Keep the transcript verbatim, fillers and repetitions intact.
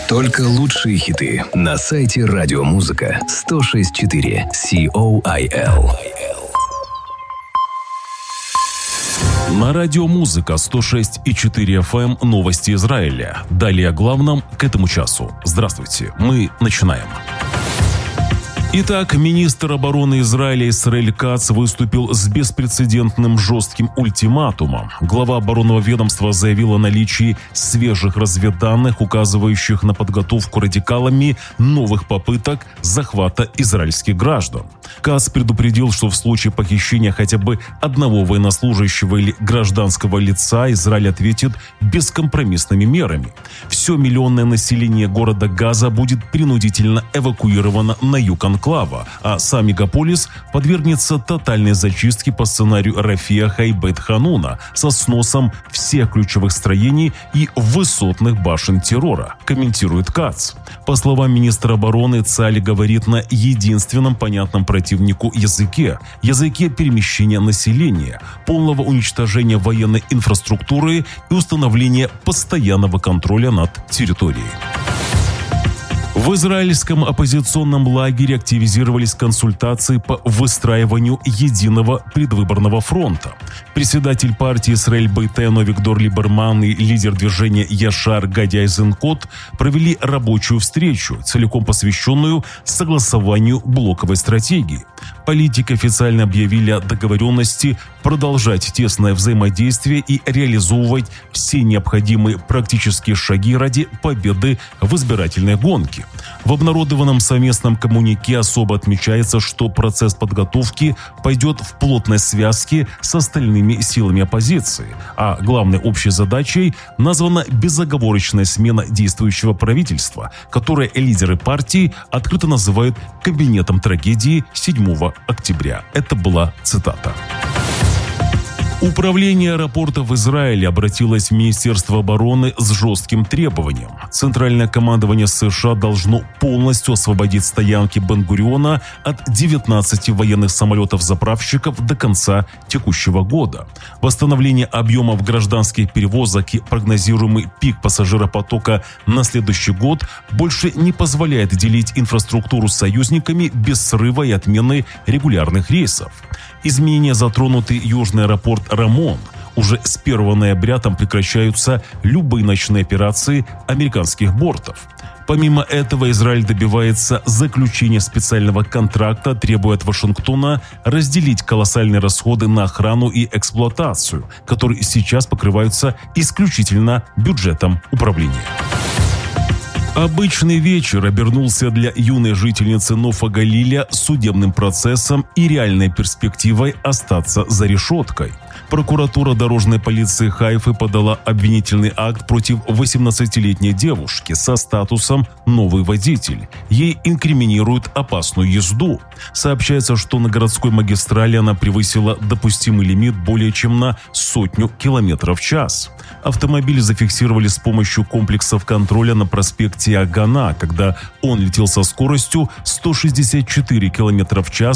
Только лучшие хиты на сайте Радиомузыка сто шесть и четыре си о ай эл. На Радиомузыка сто шесть и четыре эф эм новости Израиля. Далее о главном к этому часу. Здравствуйте, мы начинаем. Итак, министр обороны Израиля Исраэль Кац выступил с беспрецедентным жестким ультиматумом. Глава оборонного ведомства заявил о наличии свежих разведданных, указывающих на подготовку радикалами новых попыток захвата израильских граждан. Кац предупредил, что в случае похищения хотя бы одного военнослужащего или гражданского лица Израиль ответит бескомпромиссными мерами. Все миллионное население города Газа будет принудительно эвакуировано на юг анклава, а сам мегаполис подвергнется тотальной зачистке по сценарию Рафиаха и Бейт-Хануна со сносом всех ключевых строений и высотных башен террора, комментирует Кац. По словам министра обороны, Цаль говорит на единственном понятном противнику языке – языке перемещения населения, полного уничтожения военной инфраструктуры и установления постоянного контроля над территорией. В израильском оппозиционном лагере активизировались консультации по выстраиванию единого предвыборного фронта. Председатель партии Исраэль Бейтену Виктор Либерман и лидер движения Яшар Гади Эйзенкот провели рабочую встречу, целиком посвященную согласованию блоковой стратегии. Политики официально объявили о договоренности продолжать тесное взаимодействие и реализовывать все необходимые практические шаги ради победы в избирательной гонке. В обнародованном совместном коммюнике особо отмечается, что процесс подготовки пойдет в плотной связке с остальными силами оппозиции, а главной общей задачей названа безоговорочная смена действующего правительства, которое лидеры партии открыто называют кабинетом трагедии седьмого октября. Это была цитата. Управление аэропортов Израиля обратилось в Министерство обороны с жестким требованием. Центральное командование США должно полностью освободить стоянки Бен-Гуриона от девятнадцати военных самолетов-заправщиков до конца текущего года. Восстановление объемов гражданских перевозок и прогнозируемый пик пассажиропотока на следующий год больше не позволяет делить инфраструктуру с союзниками без срыва и отмены регулярных рейсов. Изменения затронуты южный аэропорт Рамон. Уже с первого ноября там прекращаются любые ночные операции американских бортов. Помимо этого, Израиль добивается заключения специального контракта, требуя от Вашингтона разделить колоссальные расходы на охрану и эксплуатацию, которые сейчас покрываются исключительно бюджетом управления. Обычный вечер обернулся для юной жительницы Нофа Галиля судебным процессом и реальной перспективой остаться за решеткой. Прокуратура дорожной полиции Хайфы подала обвинительный акт против восемнадцатилетней девушки со статусом «новый водитель». Ей инкриминируют опасную езду. Сообщается, что на городской магистрали она превысила допустимый лимит более чем на сотню километров в час. Автомобиль зафиксировали с помощью комплексов контроля на проспекте Агана, когда он летел со скоростью сто шестьдесят четыре километра в час